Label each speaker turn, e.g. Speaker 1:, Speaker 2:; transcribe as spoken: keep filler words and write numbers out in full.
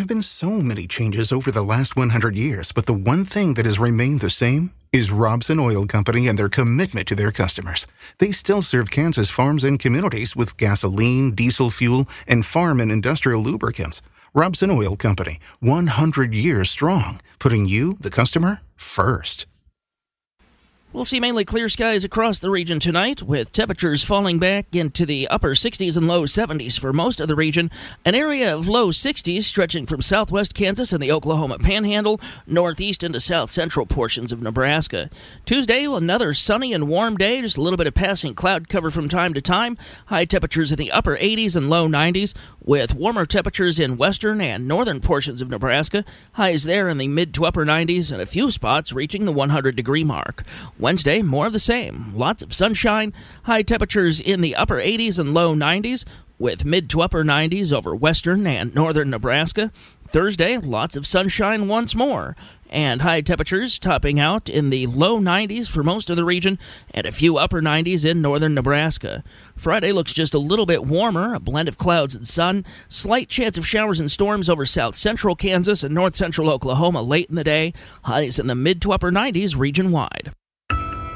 Speaker 1: have been so many changes over the last one hundred years, but the one thing that has remained the same is Robson Oil Company and their commitment to their customers. They still serve Kansas farms and communities with gasoline, diesel fuel, and farm and industrial lubricants. Robson Oil Company, one hundred years strong, putting you, the customer, first.
Speaker 2: We'll see mainly clear skies across the region tonight, with temperatures falling back into the upper sixties and low seventies for most of the region. An area of low sixties stretching from southwest Kansas and the Oklahoma Panhandle, northeast into south central portions of Nebraska. Tuesday, another sunny and warm day, just a little bit of passing cloud cover from time to time. High temperatures in the upper eighties and low nineties, with warmer temperatures in western and northern portions of Nebraska. Highs there in the mid to upper nineties, and a few spots reaching the one hundred degree mark. Wednesday, more of the same. Lots of sunshine, high temperatures in the upper eighties and low nineties, with mid to upper nineties over western and northern Nebraska. Thursday, lots of sunshine once more, and high temperatures topping out in the low nineties for most of the region, and a few upper nineties in northern Nebraska. Friday looks just a little bit warmer, a blend of clouds and sun. Slight chance of showers and storms over south central Kansas and north central Oklahoma late in the day. Highs in the mid to upper nineties region-wide.